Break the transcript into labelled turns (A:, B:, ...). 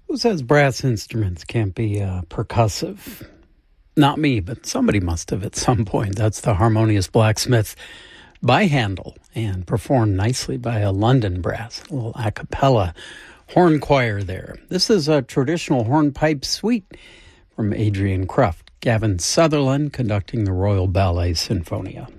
A: Who says brass instruments can't be percussive? Not me, but somebody must have at some point. That's the Harmonious Blacksmith by Handel and performed nicely by a London brass, a little a cappella horn choir there. This is a traditional hornpipe suite from Adrian Kruft. Gavin Sutherland conducting the Royal Ballet Sinfonia.